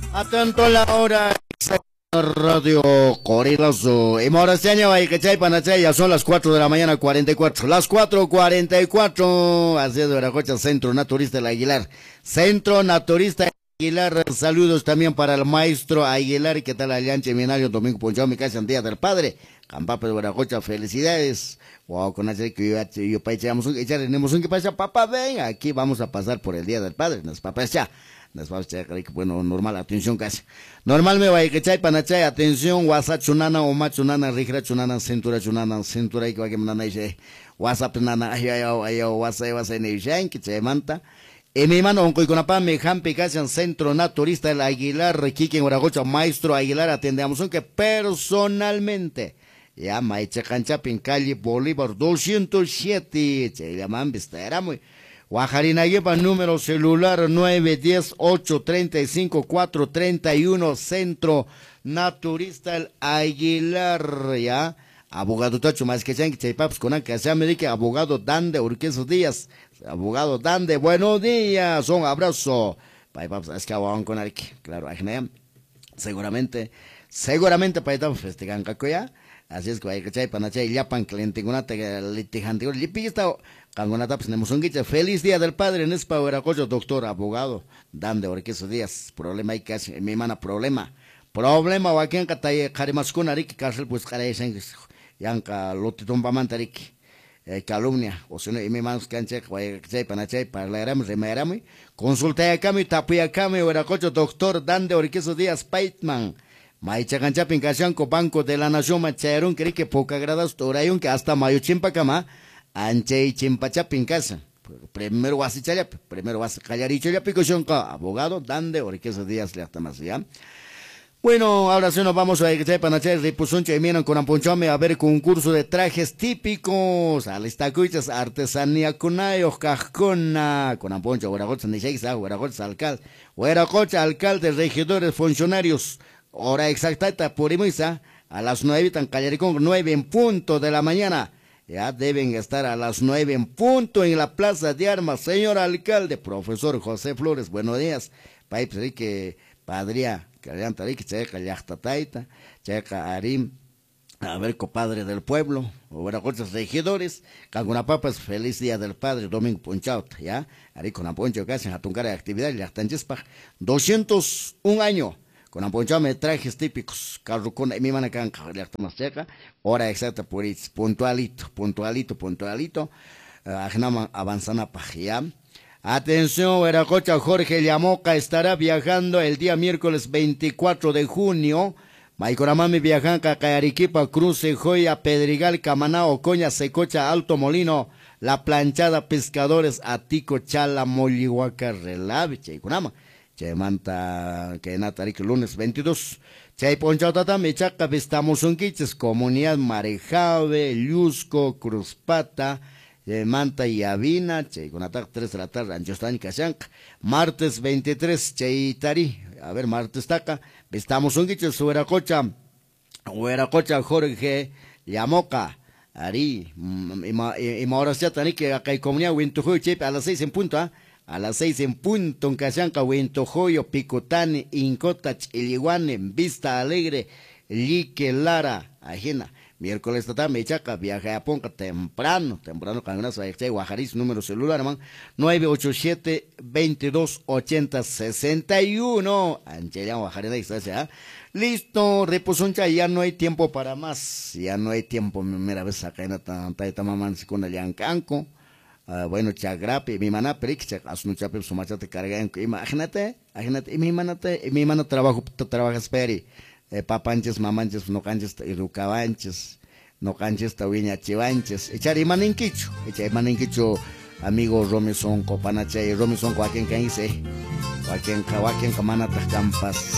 Atento a la hora. Radio Corilazo. Y Morasteña, Baicachay, Panachay, ya son las 4 de la mañana, 44. Las 4:44. Así es, Veracocha, Centro Naturista del Aguilar. Centro Naturista Aguilar. Saludos también para el maestro Aguilar. ¿Qué tal, Alianche Minario, Domingo Ponchado, mi casa en Día del Padre? Campape de Veracocha, felicidades. Wow, con hacer que yo tenemos un que pasa, papá, ven, aquí vamos a pasar por el Día del Padre. Nos papás ya. Bueno, normal, atención casi. Normal me va a ir que panachay, atención, WhatsApp chunana, oma chunana, rigra chunana, cintura y que va a que WhatsApp nana, ayo, WhatsApp nevishain, que se manta. Y mi mano, con conapá, me jampi casi en Centro Naturista el Aguilar, Kiki en Guaragocha, maestro Aguilar, atendemos que personalmente, ya, Maicha Canchapin, calle Bolívar 207, se llaman, viste, era muy. Guajarina lleva número celular 910-835-431, Centro Naturista el Aguilar, ya. Abogado Tacho, más que sean que paps con que se me abogado Dande, Urquesos Díaz, abogado Dande, buenos días, un abrazo. Paps, es que abogado con Arqui, claro, seguramente, para festejar cacoya. Así es que hay que echar panachay, yapan, cliente, litigante, lipista, cangonata, pues tenemos un guiche. Feliz Día del Padre en Espa, Veracocho, doctor, abogado, dan de Orquesos Díaz, problema hay casi, mi mana, problema, o aquí en Catay, Jarimascuna, Ricky, Cárcel, pues Jaraisen, Yanka, Lotitón Pamantariki, calumnia, o si no, y mi manos canche, guay, panachay, para la remerami, consulta a Cami, tapuya Cami, Veracocho, doctor, dan de Orquesos Díaz, Paitman. Maicha Canchapin Cashanco, Banco de la Nación, Macharon, cree que poca gradas, Torayun, que hasta Mayo Chimpacama, Anche y Chimpachapin Casa. Primero vas a echar, primero vas a callar y ya pico abogado, Dande, Orquesos Díaz, le hasta más, ¿ya? Bueno, ahora sí nos vamos a ir para hacer Ripusuncha y miran con Amponchome a ver concurso de trajes típicos, alistacuichas, artesanía cunayo, cajcona, con Amponcho, Hueragocha, Nicheixa, Hueragocha, alcalde, Hueragocha, alcalde, regidores, funcionarios. Hora exacta, Purimisa, a las 9, tan Callaricón, 9 en punto de la mañana. Ya deben estar a las 9 en punto en la Plaza de Armas. Señor alcalde, profesor José Flores, buenos días. Paipri que padría, que aliantarik, checa yachtataita, checa arim, a ver, compadre del pueblo, o Veracochas regidores, Cangunapapas, feliz Día del Padre, Domingo Ponchaut, ya, Ari con Aponcho, casi en Atuncar de actividad, Yachtanchispaj, 201 años. Con Amponchame trajes típicos, carro con mi manacan, checa, hora exacta por ahí, puntualito, avanzana pajía. Atención, Veracocha, Jorge Llamoca estará viajando el día miércoles 24 de junio. Maicoramami viajanca, Cayariquipa, Cruce, Joya, Pedrigal, Camaná, Ocoña, Secocha, Alto Molino, La Planchada, Pescadores, Atico, Chala, Mollihuaca, Relaviche, y Kunama. Manta que Natarik lunes 22. Chay Ponchotata, Mechaca, Vistamos un quiches, Comunidad Marejave, Lusco, Cruzpata, Manta y Avina, Chay con ataque 3 de la tarde, Anchostán y Cashanca. Martes 23, Chay Tari, a ver, martes taca, Vistamos un quiches, Hueracocha, Jorge Llamoca, Ari, y Mauracia Tani, que acá hay comunidad, Wintujuy, Chay, a las 6 en punto, A las 6 en punto, en Cashanca, Huentojoyo, Picotane, Incotach, Iliguane, Vista Alegre, Lique, Lara, Ajena. Miércoles tatame, Mechaca, viaje a Ponca, temprano, Cangrazo, Guajariz, número celular, man, 987-2280-61. Anchellán, Guajarina, distancia, listo, Reposuncha, ya no hay tiempo para más, ya no hay tiempo, mira, ves, acá en la mamán, con el Yancanco. Bueno, chagrape, mi mana perix, asnuchape, su machate carga, imagínate, y mi mana trabaja esperi, papanches, mamanches, no canches, irucabanches, no canches, tawiña, chivanches, echar imaninquicho, amigo Romison, copanache, Romison, cuaquien caíse, cuaquien camana, campas.